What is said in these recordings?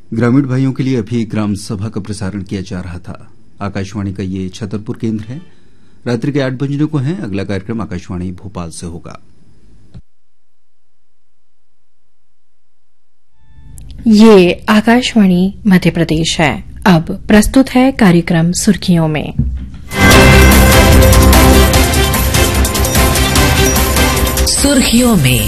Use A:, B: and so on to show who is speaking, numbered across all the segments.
A: ग्रामीण भाइयों के लिए अभी ग्राम सभा का प्रसारण किया जा रहा था। आकाशवाणी का ये छतरपुर केंद्र है। रात्रि के 8 बजने को है। अगला कार्यक्रम आकाशवाणी भोपाल से होगा।
B: ये आकाशवाणी मध्य प्रदेश है। अब प्रस्तुत है कार्यक्रम सुर्खियों में।
C: सुर्खियों में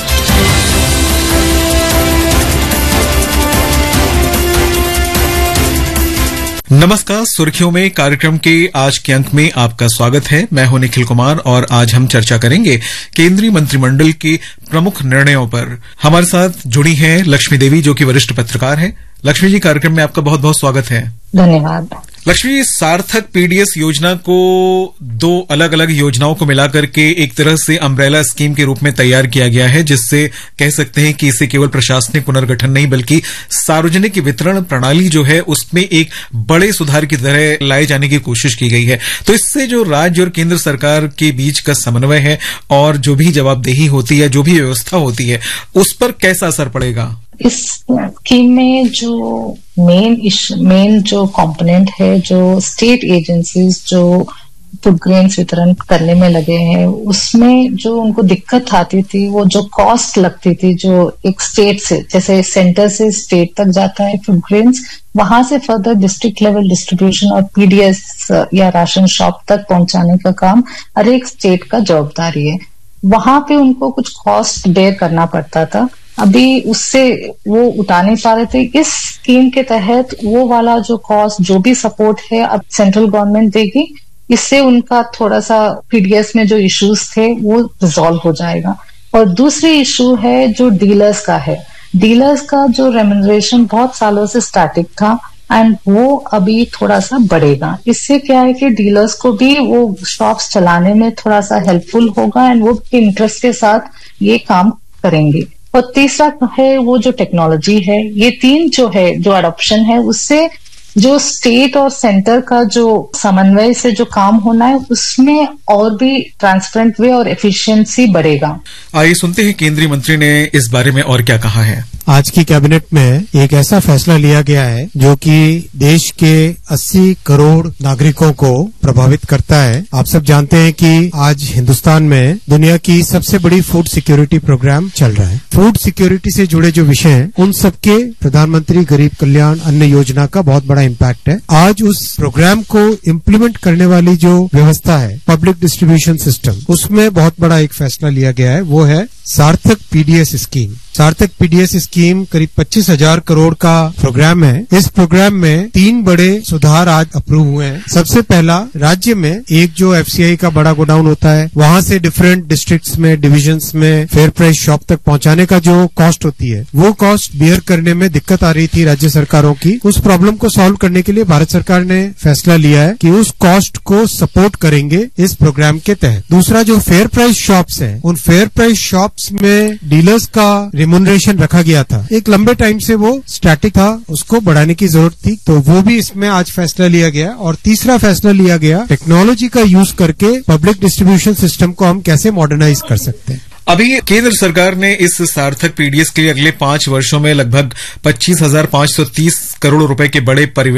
D: नमस्कार। सुर्खियों में कार्यक्रम के आज के अंक में आपका स्वागत है। मैं हूं निखिल कुमार और आज हम चर्चा करेंगे केंद्रीय मंत्रिमंडल के प्रमुख निर्णयों पर। हमारे साथ जुड़ी हैं लक्ष्मी देवी, जो कि वरिष्ठ पत्रकार हैं। लक्ष्मी जी, कार्यक्रम में आपका बहुत बहुत स्वागत है।
E: धन्यवाद।
D: लक्ष्मी जी, सार्थक पीडीएस योजना को 2 अलग अलग योजनाओं को मिलाकर के एक तरह से अम्ब्रेला स्कीम के रूप में तैयार किया गया है, जिससे कह सकते हैं कि इसे केवल प्रशासनिक पुनर्गठन नहीं बल्कि सार्वजनिक वितरण प्रणाली जो है उसमें एक बड़े सुधार की तरह लाए जाने की कोशिश की गई है। तो इससे जो राज्य और केंद्र सरकार के बीच का समन्वय है और जो भी जवाबदेही होती है, जो भी व्यवस्था होती है, उस पर कैसा असर पड़ेगा?
E: इस स्कीम में जो मेन जो कंपोनेंट है, जो स्टेट एजेंसीज जो फूड ग्रेन्स वितरण करने में लगे हैं, उसमें जो उनको दिक्कत आती थी, वो जो कॉस्ट लगती थी, जो एक स्टेट से, जैसे सेंटर से स्टेट तक जाता है फूड ग्रेन्स, वहां से फर्दर डिस्ट्रिक्ट लेवल डिस्ट्रीब्यूशन और पीडीएस या राशन शॉप तक पहुंचाने का काम हर एक स्टेट का जवाबदारी है। वहां पे उनको कुछ कॉस्ट बेयर करना पड़ता था। अभी उससे वो उठा नहीं पा रहे थे। इस स्कीम के तहत वो वाला जो कॉस्ट, जो भी सपोर्ट है, अब सेंट्रल गवर्नमेंट देगी। इससे उनका थोड़ा सा पीडीएस में जो इश्यूज थे वो रिजॉल्व हो जाएगा। और दूसरी इशू है जो डीलर्स का है। डीलर्स का जो रेम्यूनरेशन बहुत सालों से स्टैटिक था एंड वो अभी थोड़ा सा बढ़ेगा। इससे क्या है कि डीलर्स को भी वो शॉप्स चलाने में थोड़ा सा हेल्पफुल होगा एंड वो इंटरेस्ट के साथ ये काम करेंगे। और तीसरा है वो जो टेक्नोलॉजी है। ये 3 जो है, जो अडॉप्शन है, उससे जो स्टेट और सेंटर का जो समन्वय से जो काम होना है, उसमें और भी ट्रांसपेरेंट वे और एफिशिएंसी बढ़ेगा।
D: आइए सुनते हैं केंद्रीय मंत्री ने इस बारे में और क्या कहा है।
F: आज की कैबिनेट में एक ऐसा फैसला लिया गया है जो कि देश के 80 करोड़ नागरिकों को प्रभावित करता है। आप सब जानते हैं कि आज हिंदुस्तान में दुनिया की सबसे बड़ी फूड सिक्योरिटी प्रोग्राम चल रहा है। फूड सिक्योरिटी से जुड़े जो विषय हैं, उन सबके प्रधानमंत्री गरीब कल्याण अन्न योजना का बहुत बड़ा इम्पैक्ट है। आज उस प्रोग्राम को इम्प्लीमेंट करने वाली जो व्यवस्था है, पब्लिक डिस्ट्रीब्यूशन सिस्टम, उसमें बहुत बड़ा एक फैसला लिया गया है। वो है सार्थक पीडीएस स्कीम। सार्थक पीडीएस स्कीम करीब 25,000 करोड़ का प्रोग्राम है। इस प्रोग्राम में 3 बड़े सुधार आज अप्रूव हुए हैं। सबसे पहला, राज्य में एक जो एफसीआई का बड़ा गोडाउन होता है, वहां से डिफरेंट डिस्ट्रिक्ट्स में, डिविजन्स में फेयर प्राइस शॉप तक पहुंचाने का जो कॉस्ट होती है, वो कॉस्ट बियर करने में दिक्कत आ रही थी राज्य सरकारों की। उस प्रॉब्लम को सॉल्व करने के लिए भारत सरकार ने फैसला लिया है कि उस कॉस्ट को सपोर्ट करेंगे इस प्रोग्राम के तहत। दूसरा, जो फेयर प्राइस शॉप्स हैं, उन फेयर प्राइस शॉप्स में डीलर्स का रिम्यूनरेशन रखा गया था। एक लंबे टाइम से वो स्टैटिक था, उसको बढ़ाने की जरूरत थी, तो वो भी इसमें आज फैसला लिया गया। और तीसरा फैसला लिया गया, टेक्नोलॉजी का यूज करके पब्लिक डिस्ट्रीब्यूशन सिस्टम को हम कैसे मॉडर्नाइज कर सकते हैं।
D: अभी केंद्र सरकार ने इस सार्थक पीडीएस के लिए अगले 5 वर्षों में लगभग 25,530 करोड़ रुपए के बड़े